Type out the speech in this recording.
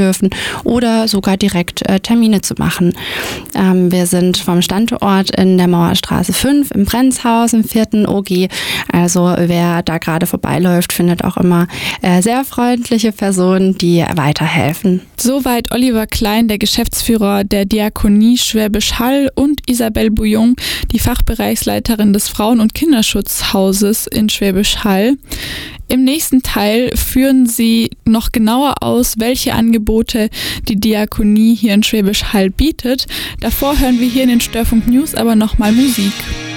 dürfen oder sogar direkt Termine zu machen. Wir sind vom Standort in der Mauerstraße 5 im Brenzhaus im 4. OG. Also wer da gerade vorbeiläuft, findet auch immer sehr freundliche Personen, die weiterhelfen. Soweit Oliver Klein, der Geschäftsführer der Diakonie Schwäbisch Hall, und Isabelle Bouillon, die Fachbereichsleiterin des Frauen- und Kinderschutzhauses in Schwäbisch Hall. Im nächsten Teil führen sie noch genauer aus, welche Angebote die Diakonie hier in Schwäbisch Hall bietet. Davor hören wir hier in den Störfunk News aber nochmal Musik.